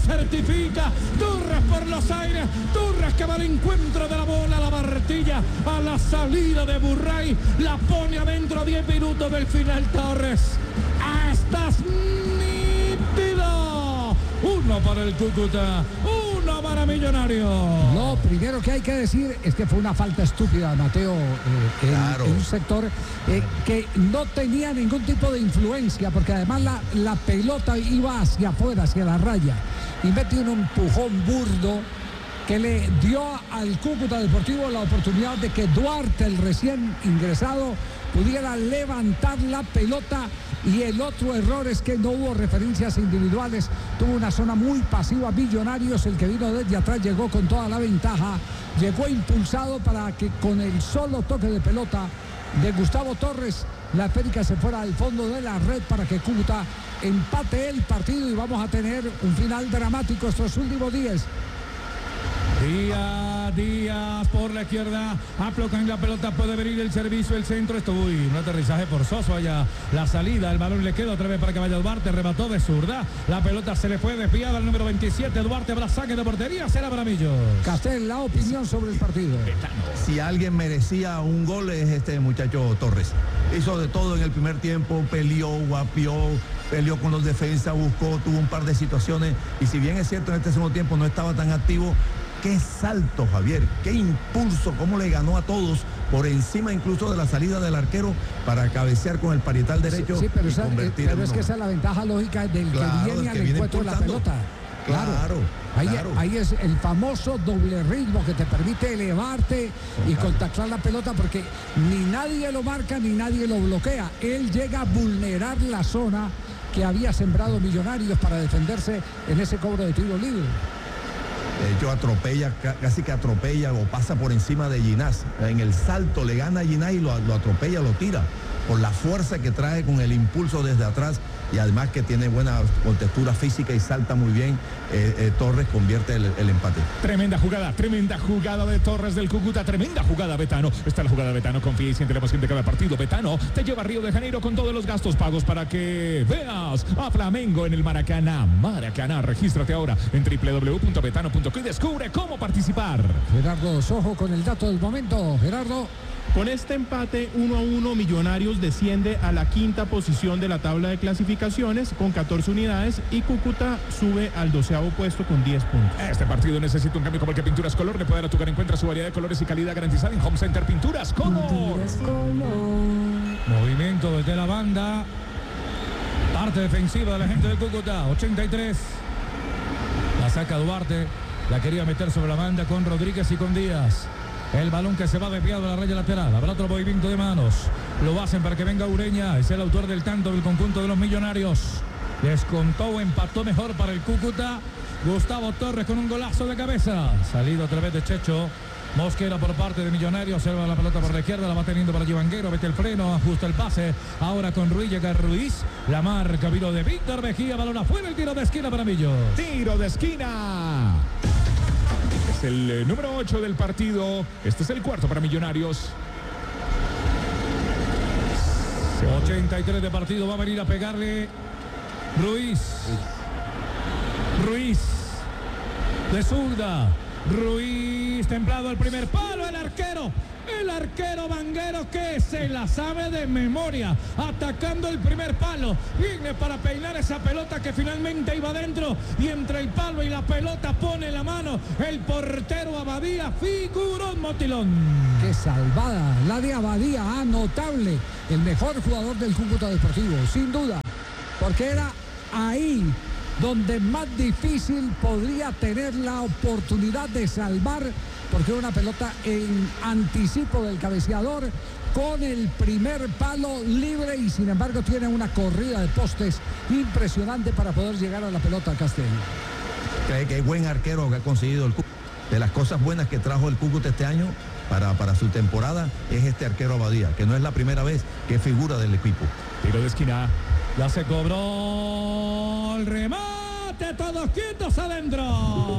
certifica. Torres por los aires. Torres que va al encuentro de la bola, la Bartilla a la salida de Burray. La pone adentro, 10 minutos del final. Torres. Estás nítido. 1 para el Cúcuta, 1 para Millonarios. Lo primero que hay que decir es que fue una falta estúpida, Mateo, en un sector que no tenía ningún tipo de influencia, porque además la pelota iba hacia afuera, hacia la raya, y mete un empujón burdo que le dio al Cúcuta Deportivo la oportunidad de que Duarte, el recién ingresado, pudiera levantar la pelota. Y el otro error es que no hubo referencias individuales. Tuvo una zona muy pasiva. Millonarios, el que vino desde atrás, llegó con toda la ventaja. Llegó impulsado para que con el solo toque de pelota de Gustavo Torres, la esférica se fuera al fondo de la red para que Cúcuta empate el partido y vamos a tener un final dramático estos últimos días. Díaz por la izquierda, aplocan la pelota, puede venir el servicio, el centro, un aterrizaje forzoso allá, la salida, el balón le queda otra vez para que vaya Duarte, remató de zurda, la pelota se le fue desviada al número 27, Duarte habrá saque de portería, será para Millos. Castel, la opinión sobre el partido. Si alguien merecía un gol es este muchacho Torres, hizo de todo en el primer tiempo, peleó, guapió, peleó con los defensas, buscó, tuvo un par de situaciones, y si bien es cierto en este segundo tiempo no estaba tan activo, qué salto, Javier, qué impulso, cómo le ganó a todos por encima incluso de la salida del arquero para cabecear con el parietal derecho. Sí, pero es que esa es la ventaja lógica del que viene al encuentro de la pelota. Ahí es el famoso doble ritmo que te permite elevarte y contactar la pelota, porque ni nadie lo marca ni nadie lo bloquea. Él llega a vulnerar la zona que había sembrado Millonarios para defenderse en ese cobro de tiro libre. De hecho, casi que atropella o pasa por encima de Ginás. En el salto le gana a Ginás y lo atropella, lo tira. Por la fuerza que trae con el impulso desde atrás y además que tiene buena contextura física y salta muy bien, Torres convierte el empate. Tremenda jugada de Torres del Cúcuta, tremenda jugada, Betano. Está la jugada, Betano, confía y siente la emoción de cada partido. Betano te lleva a Río de Janeiro con todos los gastos pagos para que veas a Flamengo en el Maracaná. Regístrate ahora en www.betano.co y descubre cómo participar. Gerardo Sojo con el dato del momento. Gerardo. Con este empate 1-1, Millonarios desciende a la 5ª posición de la tabla de clasificaciones con 14 unidades y Cúcuta sube al 12º puesto con 10 puntos. Este partido necesita un cambio como el que Pinturas Color le puede dar a tu hogar. Encuentra su variedad de colores y calidad garantizada en Home Center Pinturas Color. Movimiento desde la banda. Parte defensiva de la gente de Cúcuta. 83. La saca Duarte. La quería meter sobre la banda con Rodríguez y con Díaz. El balón que se va desviado a la raya lateral. Habrá otro movimiento de manos. Lo hacen para que venga Ureña. Es el autor del tanto del conjunto de los Millonarios. Descontó o empató mejor para el Cúcuta Gustavo Torres con un golazo de cabeza. Salido a través de Checho. Mosquera por parte de Millonarios. Se va la pelota por la izquierda. La va teniendo para Givanguero. Mete el freno. Ajusta el pase. Ahora con Ruiz llega Ruiz. La marca vino de Víctor Mejía. Balón afuera. El tiro de esquina para Millos. Tiro de esquina. Es el número 8 del partido. Este es el cuarto para Millonarios. 83 de partido. Va a venir a pegarle Ruiz. De zurda. Ruiz templado al primer palo. El arquero Vanguero que se la sabe de memoria, atacando el primer palo, viene para peinar esa pelota que finalmente iba adentro, y entre el palo y la pelota pone la mano el portero Abadía. Figurón Motilón. Qué salvada la de Abadía, notable, el mejor jugador del Cúcuta Deportivo, sin duda, porque era ahí donde más difícil podría tener la oportunidad de salvar, porque era una pelota en anticipo del cabeceador con el primer palo libre, y sin embargo tiene una corrida de postes impresionante para poder llegar a la pelota, Castel. Qué buen arquero que ha conseguido el Cúcuta. De las cosas buenas que trajo el Cúcuta este año para su temporada es este arquero Abadía, que no es la primera vez que figura del equipo. Tiro de esquina. Ya se cobró el remate, todos quietos adentro.